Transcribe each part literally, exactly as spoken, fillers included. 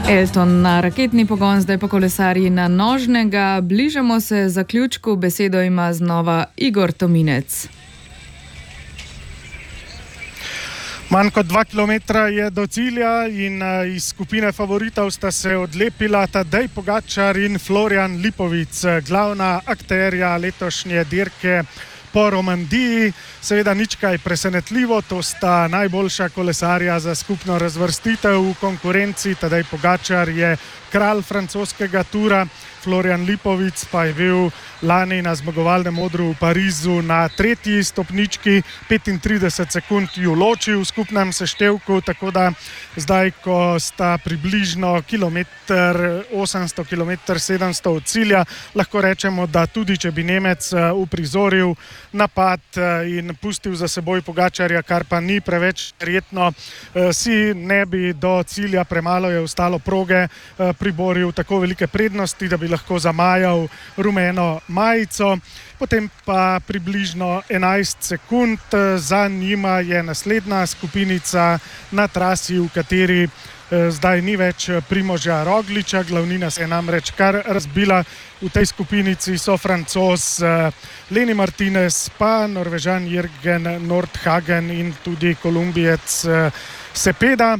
Elton na raketni pogon, zdaj pa kolesarji na nožnega. Bližamo se zaključku, besedo ima znova Igor Tominec. Manj kot dva kilometra je do cilja in iz skupine favoritov sta se odlepila Tadej Pogačar in Florian Lipovic, glavna akterja letošnje dirke po Romandiji. Seveda nič kaj presenetljivo, to sta najboljša kolesarja za skupno razvrstitev v konkurenci. Tadej Pogačar je kralj francoskega tura, Florian Lipovic pa je bil lani na zmagovalnem odru v Parizu na tretji stopnički, petintrideset sekund ju loči v skupnem seštevku, tako da zdaj, ko sta približno kilometer osemsto, kilometer sedemsto od cilja, lahko rečemo, da tudi če bi Nemec uprizoril napad in pustil za seboj Pogačarja, kar pa ni preveč verjetno, si ne bi do cilja, premalo je ostalo proge, priboril tako velike prednosti, da bi lahko zamajal rumeno majico. Potem pa približno enajst sekund za njima je naslednja skupinica na trasi, v kateri zdaj ni več Primoža Rogliča, glavnina se je namreč kar razbila. V tej skupinici so Francoz Lenny Martinez, pa Norvežan Jürgen Nordhagen in tudi Kolumbijec Cepeda.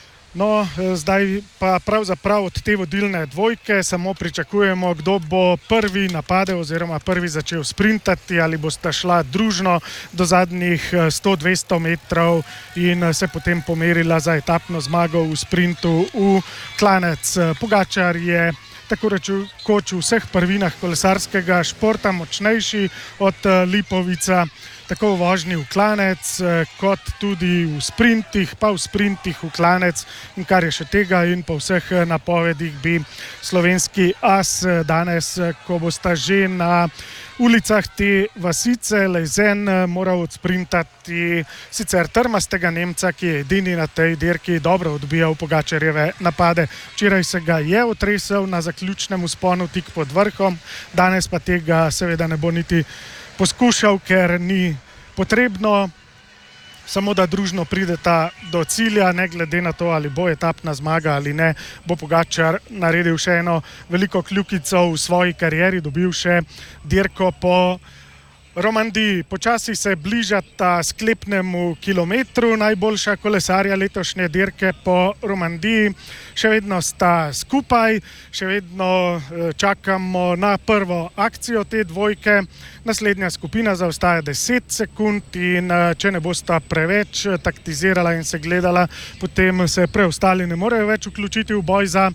No, zdaj pa pravzaprav od te vodilne dvojke samo pričakujemo, kdo bo prvi napadel oziroma prvi začel sprintati, ali bosta šla družno do zadnjih sto dvesto metrov in se potem pomerila za etapno zmago v sprintu v klanec. Pogačar je tako rekoč v vseh prvinah kolesarskega športa močnejši od Lipovica, tako v vožnji v klanec, kot tudi v sprintih, pa v sprintih v klanec, in kar je še tega, in po vseh napovedih bi slovenski as danes, ko bosta že na ulicah te vasice Lejzen, moral odsprintati sicer trmastega Nemca, ki je edini na tej dirki dobro odbijal Pogačarjeve napade. Včeraj se ga je otresel na zaključnem vzponu tik pod vrhom, danes pa tega seveda ne bo niti poskušal, ker ni potrebno, samo da družno prideta do cilja, ne glede na to, ali bo etapna zmaga ali ne, bo Pogačar naredil še eno veliko kljukico v svoji karieri, dobil še dirko po Romandiji. Počasi se bližata sklepnemu kilometru najboljša kolesarja letošnje dirke po Romandiji. Še vedno sta skupaj, še vedno čakamo na prvo akcijo te dvojke. Naslednja skupina zaostaja deset sekund in če ne bosta preveč taktizirala in se gledala, potem se preostali ne morejo več vključiti v boj za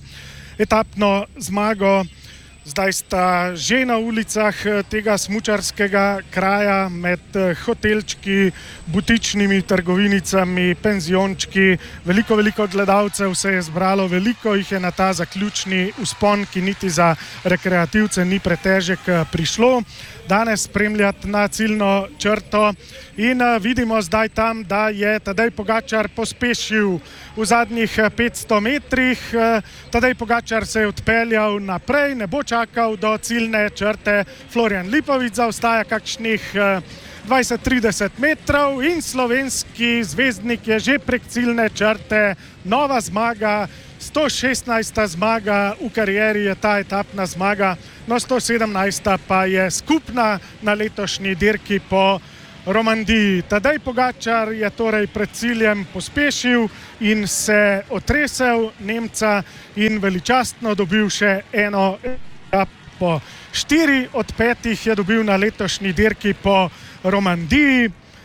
etapno zmago. Zdaj sta že na ulicah tega smučarskega kraja med hotelčki, butičnimi trgovinicami, penziončki. Veliko, veliko gledalcev se je zbralo, veliko jih je na ta zaključni vzpon, ki niti za rekreativce ni pretežek, prišlo danes spremljati na ciljno črto. In vidimo zdaj tam, da je Tadej Pogačar pospešil v zadnjih petsto metrih. Tadej Pogačar se je odpeljal naprej, ne bo čakal do ciljne črte. Florian Lipovic zaostaja kakšnih dvajset trideset metrov in slovenski zvezdnik je že prek ciljne črte. Nova zmaga, sto šestnajsta zmaga v karieri je ta etapna zmaga, no sto sedemnajsta pa je skupna na letošnji dirki po Romandiji. Tadej Pogačar je torej pred ciljem pospešil in se otresel Nemca in veličastno dobil še eno etapo. Štiri od petih je dobil na letošnji dirki po Romandiji.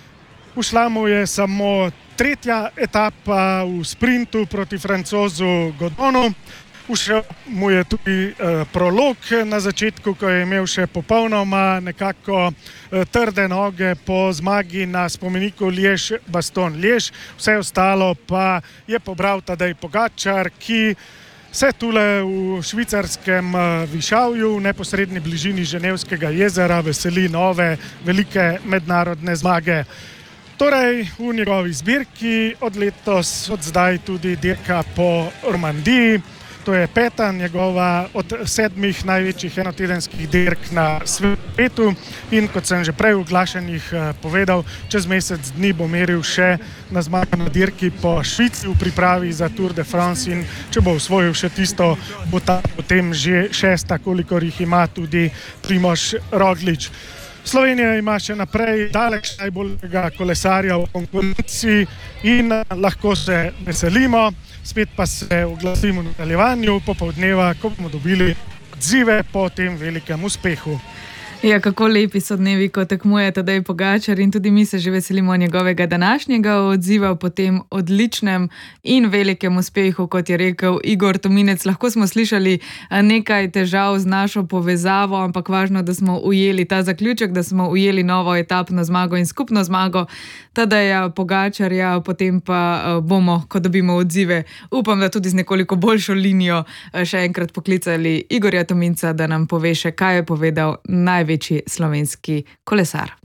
Ušla mu je samo tretja etapa v sprintu proti Francozu Godonu. Ušel mu je tudi eh, prolog na začetku, ko je imel še popolnoma nekako eh, trde noge po zmagi na spomeniku Liège-Bastogne-Liège. Vse ostalo pa je pobral Tadej Pogačar, ki se tule v švicarskem višavju v neposredni bližini Ženevskega jezera veseli nove velike mednarodne zmage. Torej, v njegovi zbirki od letos, od zdaj tudi dirka po Romandiji. to je peta njegova od sedmih največjih enotedenskih dirk na svetu in kot sem že prej v oglašanjih povedal, čez mesec dni bo meril še na zmago na dirki po Švici v pripravi za Tour de France in če bo osvojil še tisto, bo ta potem že šesta, kolikor jih ima tudi Primož Roglič. Slovenija ima še naprej daleč najboljšega kolesarja v konkurenci in lahko se veselimo. Spet pa se oglasimo v nadaljevanju popoldneva, ko bomo dobili odzive po tem velikem uspehu. Ja, kako lepi so dnevi, ko tekmuje Tadej Pogačar in tudi mi se že veselimo njegovega današnjega odziva po tem odličnem in velikem uspehu, kot je rekel Igor Tominec. Lahko smo slišali nekaj težav z našo povezavo, ampak važno, da smo ujeli ta zaključek, da smo ujeli novo etapno zmago in skupno zmago Tadeja Pogačarja, potem pa bomo, ko dobimo odzive, upam, da tudi z nekoliko boljšo linijo še enkrat poklicali Igorja Tominca, da nam pove še, kaj je povedal največji slovenski kolesar.